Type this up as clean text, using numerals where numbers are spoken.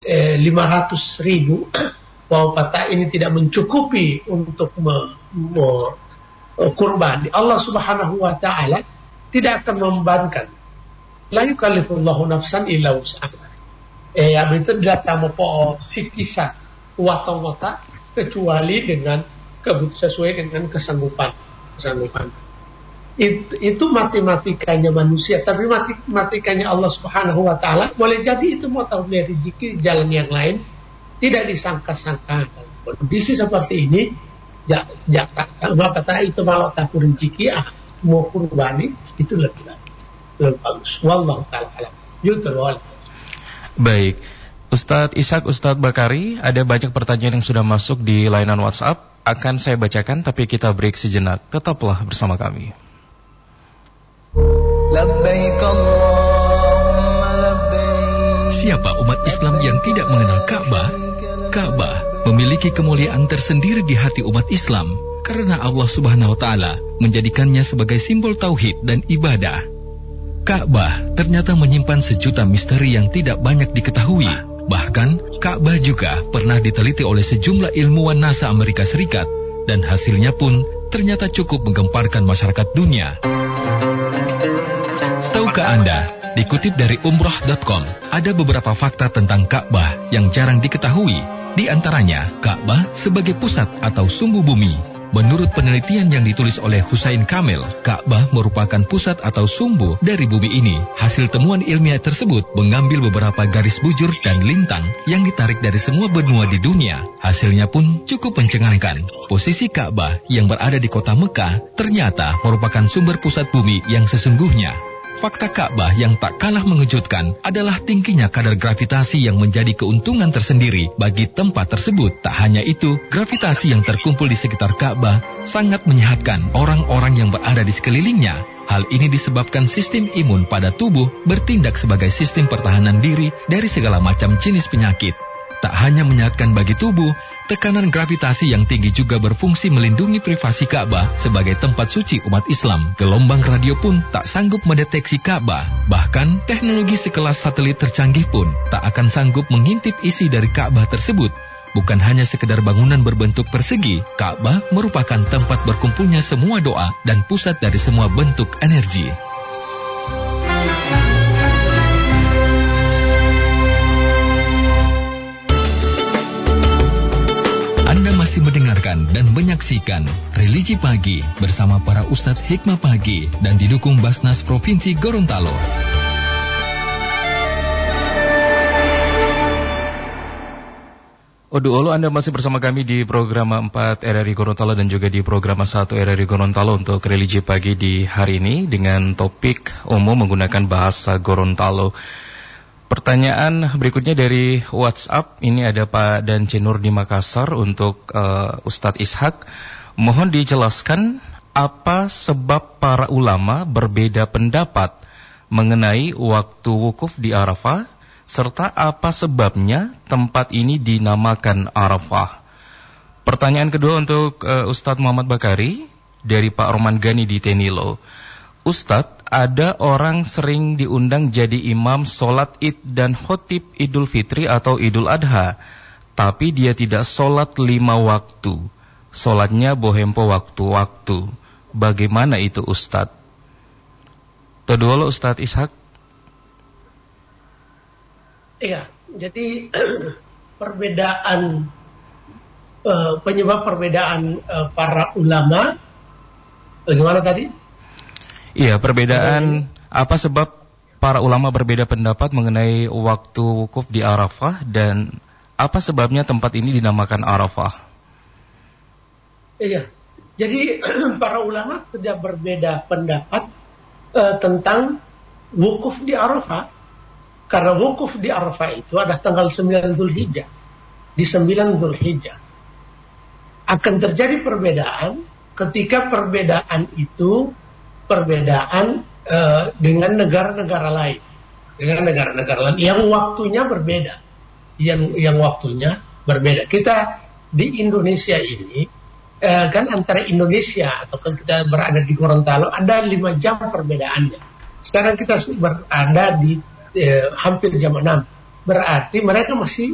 500.000, bahwa peta ini tidak mencukupi untuk kurban, Allah Subhanahu wa Ta'ala tidak akan membebankan. La yukallifullahu nafsan illa wus'aha. Itu datang po sikisa wata kecuali dengan sesuai dengan kesanggupan. Itu matematikanya manusia, tapi matematikanya Allah Subhanahu wa Ta'ala. Boleh jadi itu mau tahu dari rezeki jalan yang lain, tidak disangka-sangka. Kondisi seperti ini, kata itu malah tak rezeki, mau kurbani itu lebih bagus. Wallahu ta'ala alam. Baik, Ustadz Ishak, Ustadz Bakari, ada banyak pertanyaan yang sudah masuk di layanan WhatsApp. Akan saya bacakan, tapi kita break sejenak. Tetaplah bersama kami. Siapa umat Islam yang tidak mengenal Ka'bah? Ka'bah memiliki kemuliaan tersendiri di hati umat Islam karena Allah Subhanahu wa Ta'ala menjadikannya sebagai simbol tauhid dan ibadah. Ka'bah ternyata menyimpan sejuta misteri yang tidak banyak diketahui. Bahkan, Ka'bah juga pernah diteliti oleh sejumlah ilmuwan NASA Amerika Serikat, dan hasilnya pun ternyata cukup menggemparkan masyarakat dunia. Tahukah Anda, dikutip dari umrah.com, ada beberapa fakta tentang Ka'bah yang jarang diketahui. Di antaranya, Ka'bah sebagai pusat atau sumbu bumi. Menurut penelitian yang ditulis oleh Hussein Kamil, Ka'bah merupakan pusat atau sumbu dari bumi ini. Hasil temuan ilmiah tersebut mengambil beberapa garis bujur dan lintang yang ditarik dari semua benua di dunia. Hasilnya pun cukup mencengangkan. Posisi Ka'bah yang berada di kota Mekah ternyata merupakan sumber pusat bumi yang sesungguhnya. Fakta Ka'bah yang tak kalah mengejutkan adalah tingginya kadar gravitasi yang menjadi keuntungan tersendiri bagi tempat tersebut. Tak hanya itu, gravitasi yang terkumpul di sekitar Ka'bah sangat menyehatkan orang-orang yang berada di sekelilingnya. Hal ini disebabkan sistem imun pada tubuh bertindak sebagai sistem pertahanan diri dari segala macam jenis penyakit. Tak hanya menyehatkan bagi tubuh, tekanan gravitasi yang tinggi juga berfungsi melindungi privasi Ka'bah sebagai tempat suci umat Islam. Gelombang radio pun tak sanggup mendeteksi Ka'bah. Bahkan, teknologi sekelas satelit tercanggih pun tak akan sanggup mengintip isi dari Ka'bah tersebut. Bukan hanya sekedar bangunan berbentuk persegi, Ka'bah merupakan tempat berkumpulnya semua doa dan pusat dari semua bentuk energi. Anda masih mendengarkan dan menyaksikan Religi Pagi bersama para Ustadz Hikmah Pagi dan didukung Basnas Provinsi Gorontalo. Olu, Anda masih bersama kami di program 4 RRI Gorontalo dan juga di program 1 RRI Gorontalo untuk Religi Pagi di hari ini dengan topik umum menggunakan bahasa Gorontalo. Pertanyaan berikutnya dari WhatsApp, ini ada Pak Dan Cenur di Makassar untuk Ustadz Ishak. Mohon dijelaskan apa sebab para ulama berbeda pendapat mengenai waktu wukuf di Arafah, serta apa sebabnya tempat ini dinamakan Arafah. Pertanyaan kedua untuk Ustadz Muhammad Bakari dari Pak Roman Gani di Tenilo. Ustadz, ada orang sering diundang jadi imam sholat id dan khotib Idul Fitri atau Idul Adha, tapi dia tidak sholat 5 waktu. Sholatnya bohempo waktu-waktu. Bagaimana itu Ustadz? Tadulu Ustadz Ishak. Iya, jadi perbedaan penyebab perbedaan para ulama bagaimana tadi? Iya, perbedaan apa sebab para ulama berbeda pendapat mengenai waktu wukuf di Arafah dan apa sebabnya tempat ini dinamakan Arafah? Iya, jadi para ulama tidak berbeda pendapat tentang wukuf di Arafah. Karena wukuf di Arafah itu ada tanggal 9 Dzulhijjah. Di 9 Dzulhijjah akan terjadi perbedaan ketika perbedaan itu perbedaan dengan negara-negara lain, yang waktunya berbeda, yang waktunya berbeda. Kita di Indonesia ini kan antara Indonesia atau kan kita berada di Gorontalo ada 5 jam perbedaannya. Sekarang kita berada di hampir jam 6, berarti mereka masih